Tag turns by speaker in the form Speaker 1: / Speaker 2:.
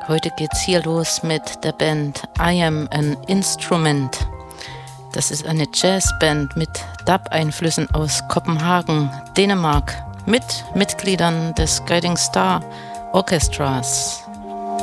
Speaker 1: Heute geht's hier los mit der Band I Am an Instrument. Das ist eine Jazzband mit Dub-Einflüssen aus Kopenhagen, Dänemark, mit Mitgliedern des Guiding Star Orchestras.